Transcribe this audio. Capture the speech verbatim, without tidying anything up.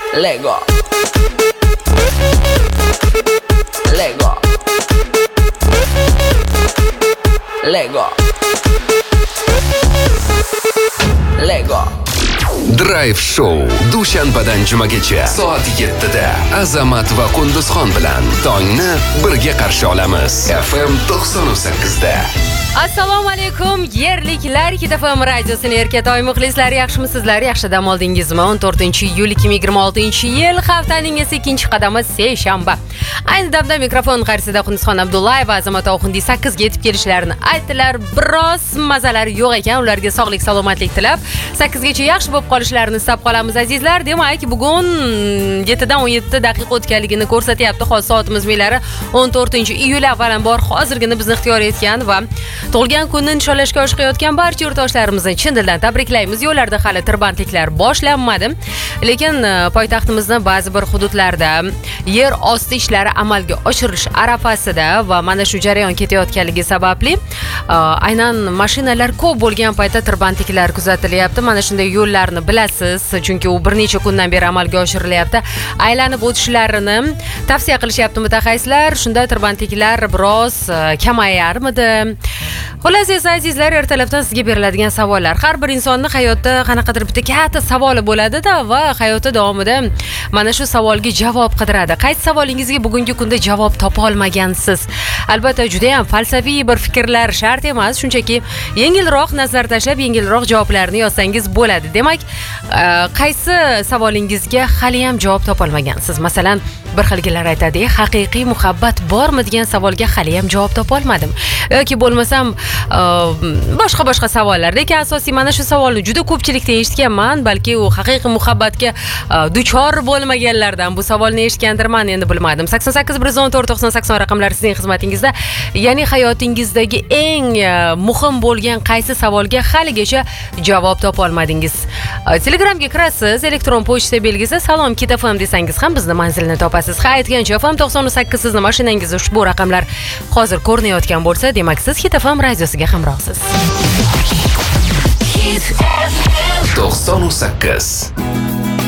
Lego Lego Lego Lego Drive-show dushanbadan jumagacha soat yettida Azamat va Qunduzxon bilan tongni birga qarshi olamiz. F M to'qson sakkizda. Assalomu alaykum yerliklar, Hit F M radiosining erkatoy muxlislari, yaxshimisizlar? Yaxshi dam oldingizmi? o'n to'rtinchi iyul ikki ming yigirma oltinchi yil haftaning ikkinchi qadami seshanba. Ayni damda mikrofon qarshisida Qunduzxon Abdullayeva, Azamat Oxundi sakkizga yetib kelishlarini aytdilar. Biroz mazalari yo'q ekan, ularga sog'lik, salomatlik tilab sakkizgacha yaxshi bo'lib qolishlarini istab qolamiz azizlar. Demak, bugun yettidan o'n yetti daqiqa o'tganligini ko'rsatyapti. Hozir soatimiz millari o'n to'rtinchi iyul avvalambor hozirgina bizni ixtiyor etgan va tug'ilgan kunni nishonlashga oshiqayotgan barcha yurtdoshlarimizni chin dildan tabriklaymiz. Yo'llarda hali tirbandliklar boshlanmadi, lekin poytaxtimizni ba'zi bir hududlarda yer osti ishlari amalga oshirilish arafasida va mana shu jarayon ketayotganligi sababli aynan mashinalar ko'p bo'lgan paytda tirbandliklar kuzatilyapti. Mana shunday yo'llarni bilasiz, chunki u bir necha kundan beri amalga oshirilyapti. Aylanib o'tishlarini tavsiya qilishyapti mutaxassislar. Shunda tirbandliklar biroz kamayarmidi? Xullas esa azizlar, ertalabdan sizga beriladigan savollar. Har bir insonning hayotda qanaqadir bitta katta savoli bo'ladi-da va hayoti davomida mana shu savolga javob qidiradi. Qaysi savolingizga bugungi kunda javob topa olmagansiz? Albatta juda ham falsafiy bir fikrlar shart emas, shunchaki yengilroq nazar tashlab yengilroq javoblarni yozsangiz bo'ladi. Demak, qaysi savolingizga hali ham javob topa olmagansiz? Masalan, bir xilgilar aytadi, haqiqiy muhabbat bormi degan savolga hali ham javob topa olmadim. Yoki bo'lmasam boshqa boshqa savollar. Lekin asosiy mana shu savolni juda ko'pchilikdan eshitganman, balki u haqiqiy muhabbatga duchor bo'lmaganlardan bu savolni eshitgandirman, endi bilmadim. sakson sakkiz bir yuz o'n to'rt to'qson sakson raqamlari sizning xizmatingizda. Ya'ni hayotingizdagi eng muhim bo'lgan qaysi savolga haligacha javob topa olmadingiz? Telegramga kirasiz, elektron pochta belgisi salom Hit F M desangiz ham bizni manzilni topasiz. Ha, aytgancha F M to'qson sakkiz sizni mashinangizda ushbu raqamlar hozir ko'rinayotgan bo'lsa, demak siz Hit F M radiosiga hamrohsiz. to'qson sakkiz